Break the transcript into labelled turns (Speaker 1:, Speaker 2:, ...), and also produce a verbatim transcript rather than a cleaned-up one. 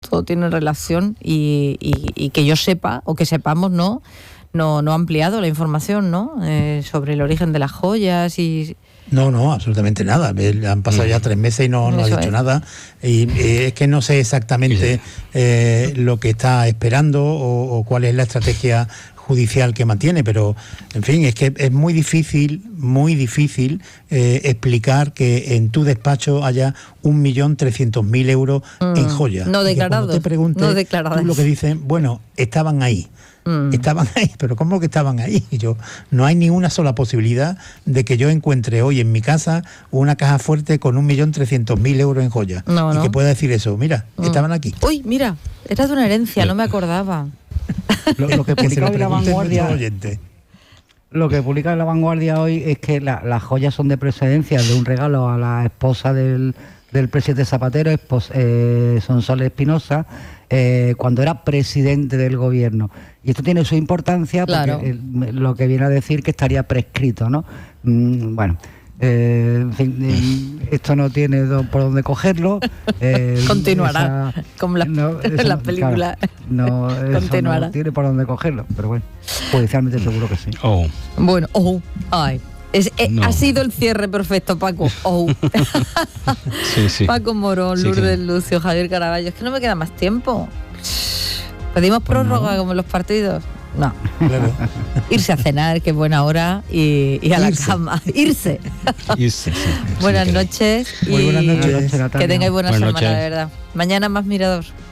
Speaker 1: todo tiene relación y, y, y que yo sepa, o que sepamos, ¿no? No, no ha ampliado la información, ¿no? Eh, sobre el origen de las joyas y...
Speaker 2: No, no, absolutamente nada. Han pasado ya tres meses y no, no ha dicho es. nada. Y eh, es que no sé exactamente eh, lo que está esperando o, o cuál es la estrategia judicial que mantiene, pero en fin, es que es muy difícil, muy difícil eh, explicar que en tu despacho haya un millón trescientos mil euros mm, en joyas.
Speaker 1: No declarados.
Speaker 2: Cuando te preguntes,
Speaker 1: no declaradas.
Speaker 2: Tú lo que dicen, bueno, estaban ahí. Mm. Estaban ahí, pero ¿cómo que estaban ahí? Y yo, no hay ni una sola posibilidad de que yo encuentre hoy en mi casa una caja fuerte con un millón trescientos mil euros en joyas.
Speaker 1: No,
Speaker 2: y
Speaker 1: no.
Speaker 2: que pueda decir eso, mira, mm. estaban aquí.
Speaker 1: Uy, mira, era de una herencia, no me acordaba.
Speaker 3: Lo, lo que publica hoy La Vanguardia, lo que publica La Vanguardia hoy es que la, las joyas son de procedencia de un regalo a la esposa del, del presidente Zapatero, espos, eh, Sonsoles Espinosa, eh, cuando era presidente del gobierno. Y esto tiene su importancia porque
Speaker 1: claro.
Speaker 3: el, lo que viene a decir que estaría prescrito, ¿no? Mm, bueno. Eh, en fin, eh, esto no tiene do, por dónde cogerlo. Eh,
Speaker 1: Continuará,
Speaker 3: esa,
Speaker 1: como la,
Speaker 3: no,
Speaker 1: la película.
Speaker 3: Claro, no, eso
Speaker 1: Continuará.
Speaker 3: No tiene por dónde cogerlo, pero bueno, judicialmente seguro que sí.
Speaker 4: Oh.
Speaker 1: Bueno, oh, ay. Es, es, no. Ha sido el cierre perfecto, Paco. Oh.
Speaker 4: sí, sí.
Speaker 1: Paco Morón, sí, Lourdes que... Lucio, Javier Caraballo. Es que no me queda más tiempo. ¿Pedimos prórroga pues no. como en los partidos? No. Claro. Irse a cenar, que es buena hora, y, y a Irse. la cama. Irse.
Speaker 4: Irse, sí.
Speaker 1: Buenas
Speaker 4: sí,
Speaker 1: noches.
Speaker 2: Muy
Speaker 1: y
Speaker 2: buenas noches.
Speaker 1: Que tengáis buena
Speaker 4: buenas
Speaker 1: semana,
Speaker 4: noches.
Speaker 1: de verdad. Mañana más Mirador.